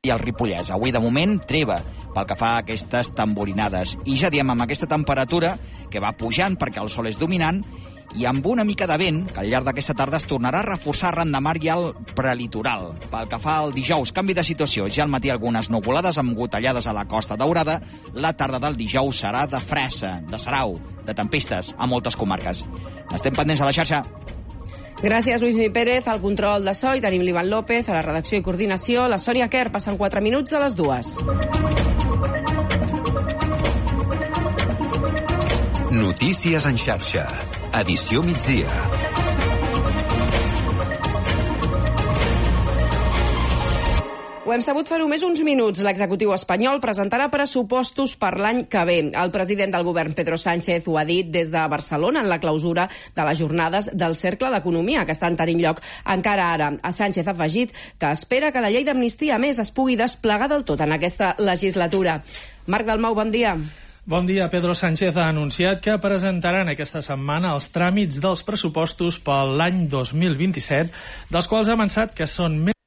i el Ripollès. Avui, de moment, treva pel que fa a aquestes tamborinades. I ja diem, amb aquesta temperatura, que va pujant perquè el sol és dominant, i amb una mica de vent, que al llarg d'aquesta tarda es tornarà a reforçar arran de mar i al prelitoral. Pel que fa al dijous, canvi de situació. Ja al matí algunes nuvolades amb gotellades a la Costa Daurada. La tarda del dijous serà de fressa, de sarau, de tempestes a moltes comarques. Estem pendents a la xarxa. Gràcies, Lluís Pérez. Al control de so i tenim l'Ivan López, a la redacció i coordinació. La Sònia Quer, passen 4 minuts de les 2. Notícies en xarxa. Edició migdia. Ho hem sabut fa només uns minuts. L'executiu espanyol presentarà pressupostos per l'any que ve. El president del govern, Pedro Sánchez, ho ha dit des de Barcelona en la clausura de les jornades del Cercle d'Economia, que estan tenint lloc encara ara. Sánchez ha afegit que espera que la llei d'amnistia, a més, es pugui desplegar del tot en aquesta legislatura. Marc Dalmau, bon dia. Bon dia. Pedro Sánchez ha anunciat que presentaran aquesta setmana els tràmits dels pressupostos per l'any 2027, dels quals ha avançat que són més